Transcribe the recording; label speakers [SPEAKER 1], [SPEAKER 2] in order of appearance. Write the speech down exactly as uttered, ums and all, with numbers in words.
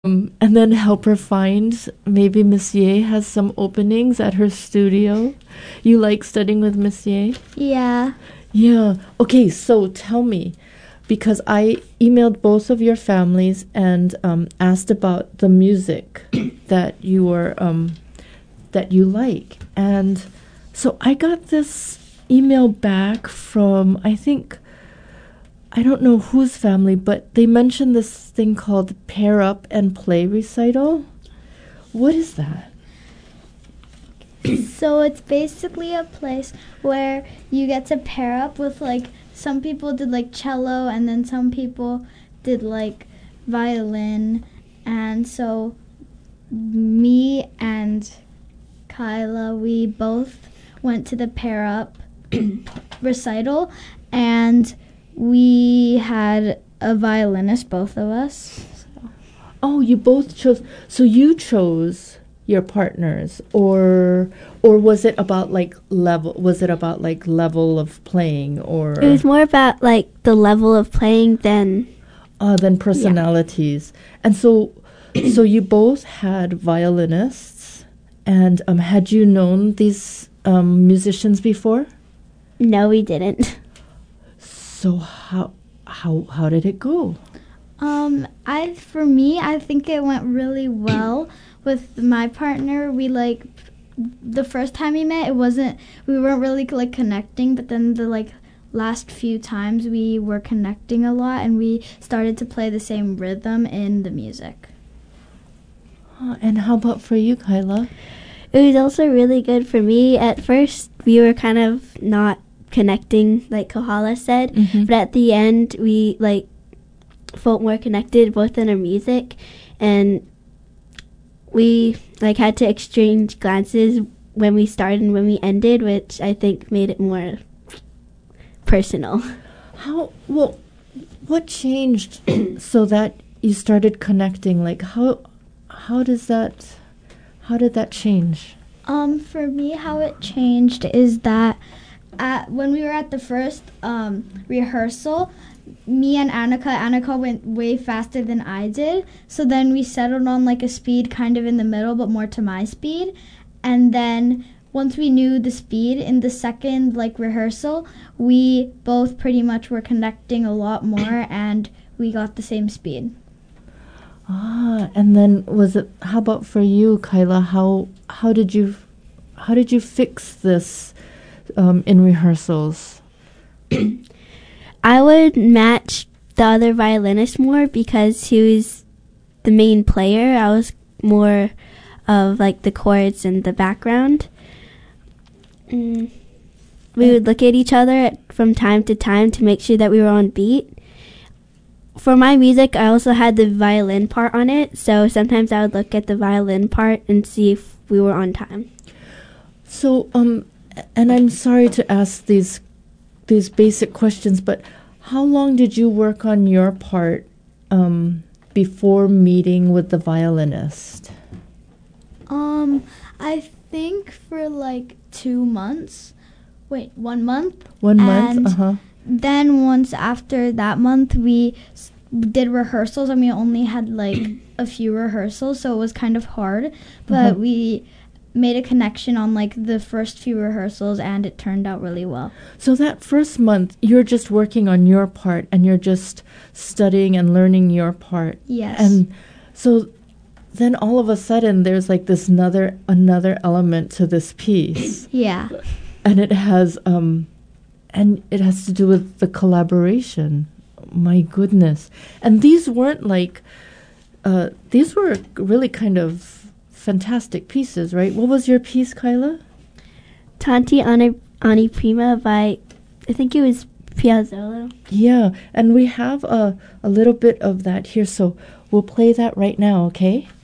[SPEAKER 1] Um, and then help her find maybe Miss Ye has some openings at her studio. You like studying with Miss Ye?
[SPEAKER 2] Yeah.
[SPEAKER 1] Yeah. Okay, so tell me, because I emailed both of your families and um, asked about the music that you were um, that you like, and so I got this email back from, I think, I don't know whose family, but they mentioned this thing called Pair Up and Play Recital. What is that?
[SPEAKER 2] So it's basically a place where you get to pair up with, like, some people did like cello and then some people did like violin. And so me and Kyla, we both went to the Pair Up recital, and we had a violinist, both of us. So.
[SPEAKER 1] Oh, you both chose. So you chose your partners, or or was it about like level? Was it about like level of playing, or
[SPEAKER 3] It was more about like the level of playing than
[SPEAKER 1] uh, than personalities? Yeah. And so, so you both had violinists, and um, had you known these um, musicians before?
[SPEAKER 3] No, we didn't.
[SPEAKER 1] So how how how did it go?
[SPEAKER 2] Um, I for me, I think it went really well with my partner. We like the first time we met, it wasn't we weren't really like connecting, but then the like last few times we were connecting a lot, and we started to play the same rhythm in the music.
[SPEAKER 1] Uh, and how about for you, Kyla?
[SPEAKER 3] It was also really good for me. At first, we were kind of not connecting, like Kohala said,
[SPEAKER 1] mm-hmm.
[SPEAKER 3] but at the end, we like felt more connected both in our music, and we like had to exchange glances when we started and when we ended, which I think made it more personal.
[SPEAKER 1] How well? What changed so that you started connecting? Like how how does that how did that change?
[SPEAKER 2] Um, for me, how it changed is that at when we were at the first um, rehearsal, me and Annika, Annika went way faster than I did. So then we settled on like a speed kind of in the middle, but more to my speed. And then once we knew the speed in the second like rehearsal, we both pretty much were connecting a lot more, and we got the same speed.
[SPEAKER 1] Ah, and then was it? How about for you, Kyla? How how did you how did you fix this um, in rehearsals?
[SPEAKER 3] I would match the other violinist more because he was the main player. I was more of like the chords and the background. Mm. We would look at each other from time to time to make sure that we were on beat. For my music, I also had the violin part on it, so sometimes I would look at the violin part and see if we were on time.
[SPEAKER 1] So, um, and I'm sorry to ask these these basic questions, but how long did you work on your part um, before meeting with the violinist?
[SPEAKER 2] Um, I think for like two months. Wait, one month?
[SPEAKER 1] One
[SPEAKER 2] and
[SPEAKER 1] month, uh-huh.
[SPEAKER 2] Then once after that month, we s- did rehearsals, and we only had like a few rehearsals, so it was kind of hard. But
[SPEAKER 1] uh-huh.
[SPEAKER 2] we made a connection on like the first few rehearsals, and it turned out really well.
[SPEAKER 1] So that first month, you're just working on your part, and you're just studying and learning your part.
[SPEAKER 2] Yes.
[SPEAKER 1] And so then all of a sudden, there's like this another another element to this piece.
[SPEAKER 2] Yeah.
[SPEAKER 1] And it has um, and it has to do with the collaboration. My goodness! And these weren't like, uh, these were really kind of fantastic pieces, right? What was your piece, Kyla?
[SPEAKER 3] Tanti Ani, Ani Prima by, I think it was Piazzolla.
[SPEAKER 1] Yeah, and we have a, a little bit of that here, so we'll play that right now, okay?